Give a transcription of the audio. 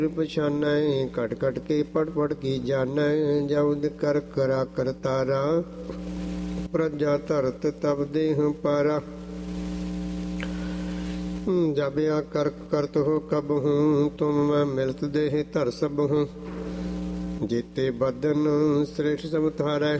ਪਛਾਨੈ ਘਟ ਘਟ ਕੇ ਪੜ ਪੜ ਕੀ ਜਾਣੈ। ਜਉਦ ਕਰ ਕਰਾ ਕਰਤਾਰਾ ਪ੍ਰਜਾ ਧਰਤ ਤਬ ਦੇਹ ਪਾਰਾ। ਜਬ ਆ ਕਰ ਕਰਤ ਹੋ ਕਬ ਹੂੰ ਤੁਮ ਮੈਂ ਮਿਲਤ ਦੇਹ ਧਰ ਸਭ ਹੂੰ। ਜੀਤੇ ਬਦਨ ਸ੍ਰੇਸ਼ਟ ਸਭ ਤਾਰੈ